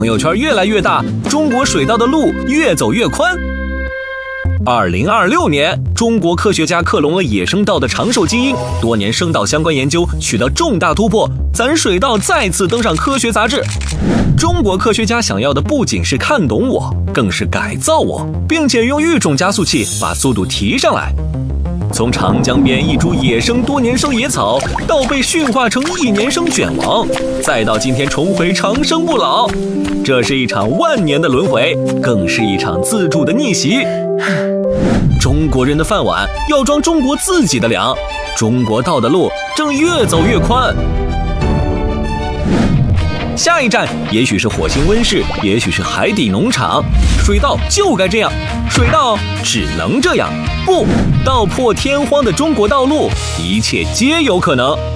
朋友圈越来越大，中国水稻的路越走越宽。2026年，中国科学家克隆了野生稻的长寿基因，多年生稻相关研究取得重大突破，咱水稻再次登上科学杂志。中国科学家想要的不仅是看懂我，更是改造我，并且用育种加速器把速度提上来。从长江边一株野生多年生野草，到被驯化成1年生卷王，再到今天重回长生不老，这是一场万年的轮回，更是一场自助的逆袭。中国人的饭碗要装中国自己的粮，中国稻的路正越走越宽。下一站也许是火星温室，也许是海底农场，水稻就该这样，水稻只能这样，不，到破天荒的中国道路，一切皆有可能。